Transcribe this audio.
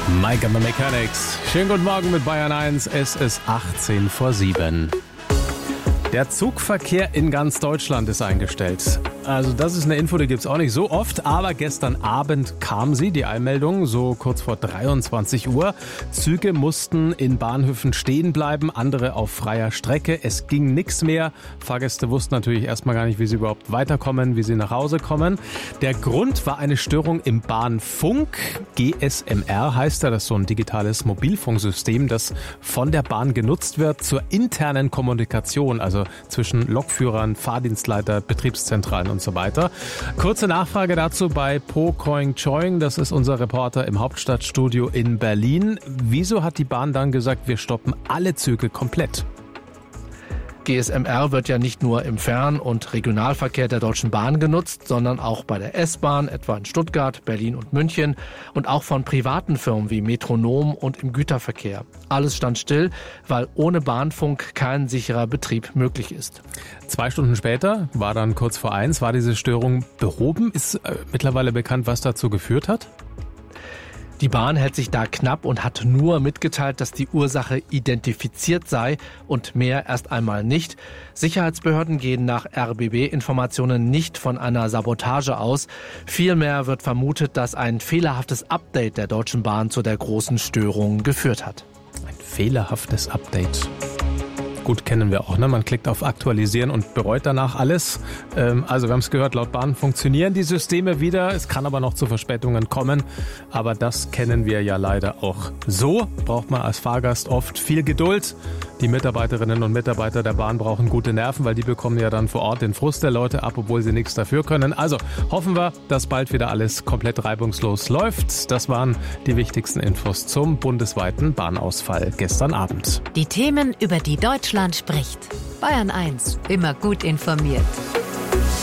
Mike and the Mechanics. Schönen guten Morgen mit Bayern 1. Es ist 18 vor 7. Der Zugverkehr in ganz Deutschland ist eingestellt. Also das ist eine Info, die gibt's auch nicht so oft, aber gestern Abend kam sie, die Einmeldung, so kurz vor 23 Uhr. Züge mussten in Bahnhöfen stehen bleiben, andere auf freier Strecke. Es ging nichts mehr. Fahrgäste wussten natürlich erstmal gar nicht, wie sie überhaupt weiterkommen, wie sie nach Hause kommen. Der Grund war eine Störung im Bahnfunk. GSMR heißt das ist so ein digitales Mobilfunksystem, das von der Bahn genutzt wird zur internen Kommunikation, also zwischen Lokführern, Fahrdienstleiter, Betriebszentralen und so weiter. Kurze Nachfrage dazu bei Po Koing Choing, das ist unser Reporter im Hauptstadtstudio in Berlin. Wieso hat die Bahn dann gesagt, wir stoppen alle Züge komplett? GSMR wird ja nicht nur im Fern- und Regionalverkehr der Deutschen Bahn genutzt, sondern auch bei der S-Bahn, etwa in Stuttgart, Berlin und München und auch von privaten Firmen wie Metronom und im Güterverkehr. Alles stand still, weil ohne Bahnfunk kein sicherer Betrieb möglich ist. 2 Stunden später, war dann kurz vor 1, war diese Störung behoben. Ist mittlerweile bekannt, was dazu geführt hat? Die Bahn hält sich da knapp und hat nur mitgeteilt, dass die Ursache identifiziert sei und mehr erst einmal nicht. Sicherheitsbehörden gehen nach RBB-Informationen nicht von einer Sabotage aus. Vielmehr wird vermutet, dass ein fehlerhaftes Update der Deutschen Bahn zu der großen Störung geführt hat. Ein fehlerhaftes Update. Gut, kennen wir auch, ne? Man klickt auf Aktualisieren und bereut danach alles. Also wir haben es gehört, laut Bahn funktionieren die Systeme wieder. Es kann aber noch zu Verspätungen kommen. Aber das kennen wir ja leider auch so. Braucht man als Fahrgast oft viel Geduld. Die Mitarbeiterinnen und Mitarbeiter der Bahn brauchen gute Nerven, weil die bekommen ja dann vor Ort den Frust der Leute ab, obwohl sie nichts dafür können. Also hoffen wir, dass bald wieder alles komplett reibungslos läuft. Das waren die wichtigsten Infos zum bundesweiten Bahnausfall gestern Abend. Die Themen, über die Deutschland spricht. Bayern 1, immer gut informiert.